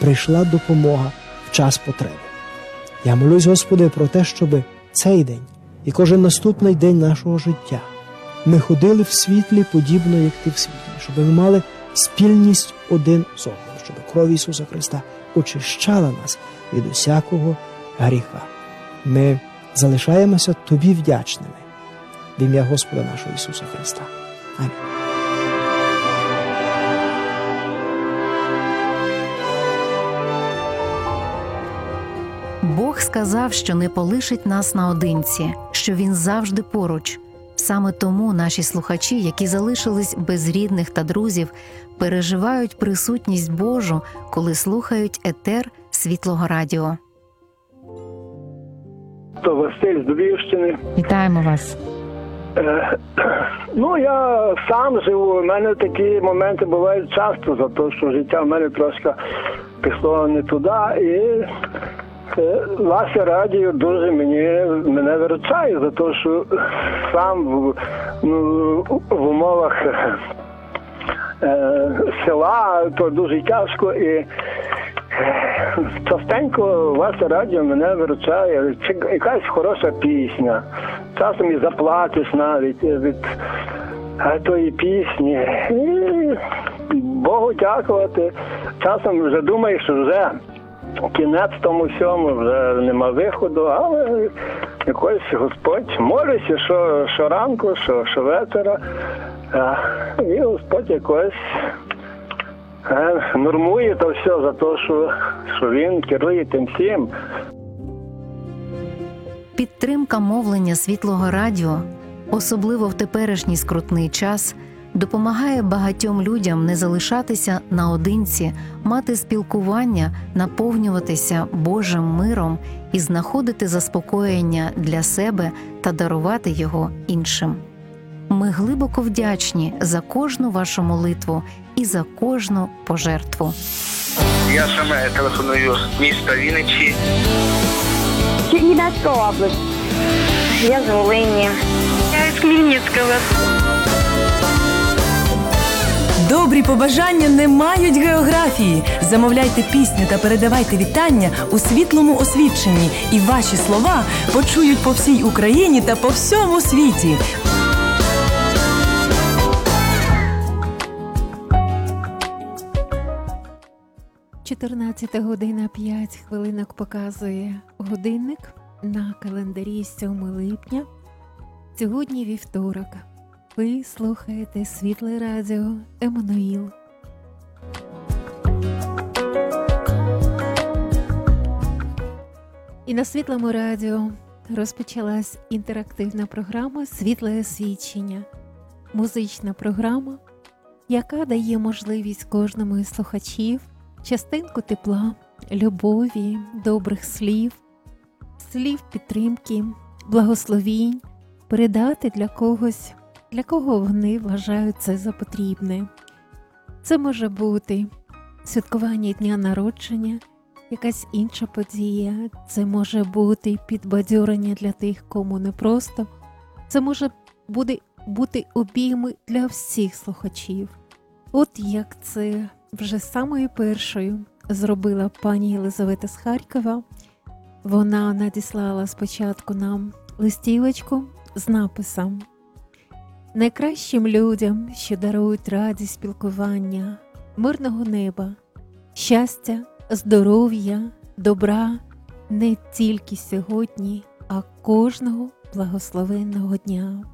прийшла допомога в час потреби. Я молюсь, Господи, про те, щоб цей день і кожен наступний день нашого життя ми ходили в світлі, подібно, як Ти в світлі, щоб ми мали спільність один з одним, щоб кров Ісуса Христа очищала нас від усякого гріха. Ми залишаємося Тобі вдячними в ім'я Господа нашого Ісуса Христа. Амінь. Бог сказав, що не полишить нас наодинці, що Він завжди поруч. Саме тому наші слухачі, які залишились без рідних та друзів, переживають присутність Божу, коли слухають етер Світлого Радіо. То Василь з Львівщини. Вітаємо вас. Я сам живу, у мене такі моменти бувають часто, за те, що життя в мене трошки пішло не туди, і ваше радіо дуже мене виручає, за те, що сам в умовах села то дуже тяжко, і частенько ваше радіо мене виручає. Якась хороша пісня. Часом і заплатиш навіть від тої пісні. І Богу дякувати. Часом вже думаєш, що вже кінець тому всьому, вже нема виходу, але якось Господь молюся, що ранку, що вечора. І Господь якось нормує то все за те, що Він керує тим всім. Підтримка мовлення Світлого Радіо, особливо в теперішній скрутний час, допомагає багатьом людям не залишатися наодинці, мати спілкування, наповнюватися Божим миром і знаходити заспокоєння для себе та дарувати його іншим. Ми глибоко вдячні за кожну вашу молитву і за кожну пожертву. Я саме телефоную з міста Вінниці. Чернівецька область. Я з Волині. Я з Хмельницького. Добрі побажання не мають географії. Замовляйте пісню та передавайте вітання у світлому освіченні, і ваші слова почують по всій Україні та по всьому світі. 14:05 показує годинник на календарі 7 липня. Сьогодні вівторок. Ви слухаєте Світле Радіо Еммануїл. І на Світлому радіо розпочалась інтерактивна програма «Світле освічення». Музична програма, яка дає можливість кожному із слухачів частинку тепла, любові, добрих слів підтримки, благословінь передати для когось, для кого вони вважають це за потрібне. Це може бути святкування дня народження, якась інша подія, це може бути підбадьорення для тих, кому непросто, це може бути обійми для всіх слухачів. От як це вже самою першою зробила пані Єлизавета з Харкова. Вона надіслала спочатку нам листівочку з написом: найкращим людям, що дарують радість спілкування, мирного неба, щастя, здоров'я, добра не тільки сьогодні, а кожного благословенного дня.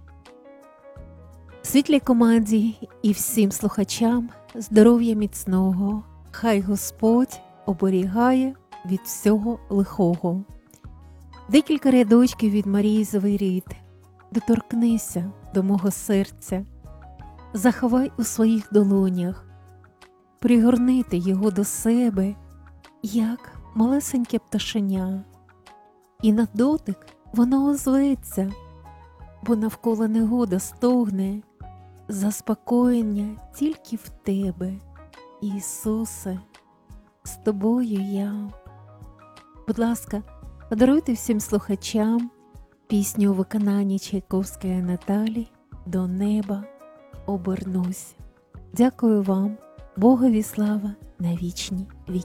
Світлій команді і всім слухачам здоров'я міцного, хай Господь оберігає від всього лихого. Декілька рядочків від Марії Завирід. Доторкнися до мого серця, заховай у своїх долонях, пригорнити його до себе, як малесеньке пташеня. І на дотик воно озветься, бо навколо негода стогне, заспокоєння тільки в тебе, Ісусе, з тобою я. Будь ласка, подаруйте всім слухачам пісню у виконанні Чайковської Наталі «До неба обернусь». Дякую вам, Богові слава навічні.